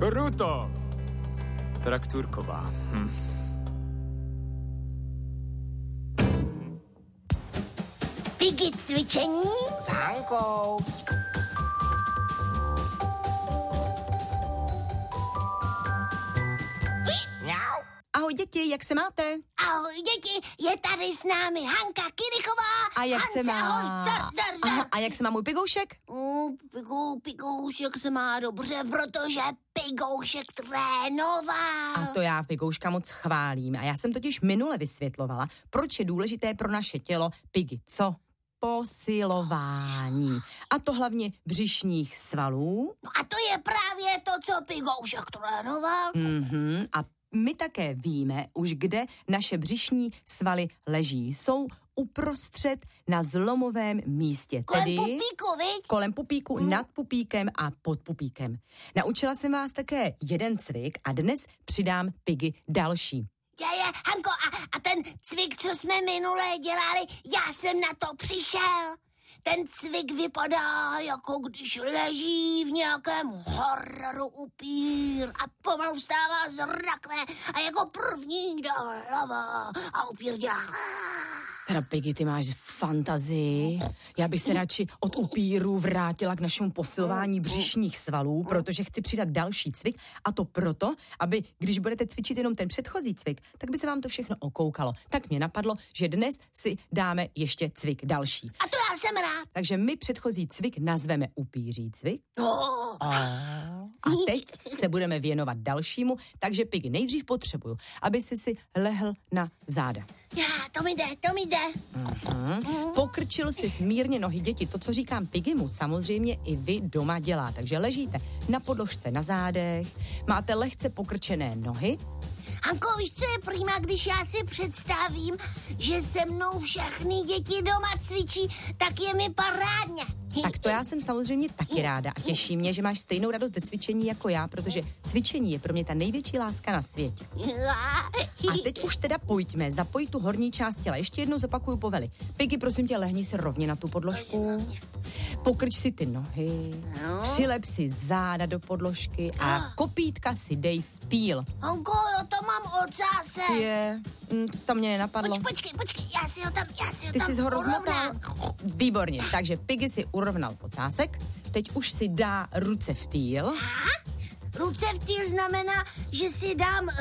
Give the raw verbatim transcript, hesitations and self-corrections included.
Kruto! Traktůrková. Hm. Piggy cvičení? S Hankou. Mňau. Ahoj děti, jak se máte? Ahoj děti, je tady s námi Hanka Kirichová. A jak Hance, se má? ahoj, zdar, zdar, zdar. Aha, a jak se má můj pigoušek? O, Pigu, Pigoušek se má dobře, protože Pigoušek trénoval. A to já pigouška moc chválím. A já jsem totiž minule vysvětlovala, proč je důležité pro naše tělo pigy. Co? Posilování. A to hlavně břišních svalů. No a to je právě to, co Pigoušek trénoval. Mhm. A my také víme už, kde naše břišní svaly leží. Jsou uprostřed na zlomovém místě. Kolem tedy pupíku, viď? kolem pupíku, hmm. nad pupíkem a pod pupíkem. Naučila jsem vás také jeden cvik a dnes přidám pigy další. Je, je, Hanko, a, a ten cvik, co jsme minule dělali, já jsem na to přišel. Ten cvik vypadá, jako když leží v nějakém hororu upír a pomalu vstává z rakve a jako první dá hlava a upír dělá. Teda Piggy, ty máš fantazii. Já bych se radši od upíru vrátila k našemu posilování břišních svalů, protože chci přidat další cvik a to proto, aby když budete cvičit jenom ten předchozí cvik, tak by se vám to všechno okoukalo. Tak mě napadlo, že dnes si dáme ještě cvik další. A to já jsem rád. Takže my předchozí cvik nazveme upíří cvik. Oh. A teď se budeme věnovat dalšímu, takže Piggy, nejdřív potřebuju, aby si si lehl na záda. Já, to mi jde, to mi jde. Uh-huh. Pokrčil si smírně nohy, děti. To, co říkám Piggymu, samozřejmě i vy doma dělá. Takže ležíte na podložce na zádech, máte lehce pokrčené nohy. Hanko, víš, co je prima, když já si představím, že se mnou všechny děti doma cvičí, tak je mi parádně. Tak to já jsem samozřejmě taky ráda a těší mě, že máš stejnou radost ze cvičení jako já, protože cvičení je pro mě ta největší láska na světě. A teď už teda pojďme, zapojit tu horní část těla. Ještě jednou zopakuju povely. Piggy, prosím tě, lehni se rovně na tu podložku. Pokrč si ty nohy, přilep si záda do podložky a kopítka si dej v týl. Hanko, jo, to mám ocásek. Je, mm, to mě nenapadlo. Poč, počkej, počkej, já si ho tam, já si ho Ty tam jsi ho rozmotal? urovnám. Výborně, takže Piggy si urovnal ocásek, teď už si dá ruce v týl. Ruce v týl znamená, že si dám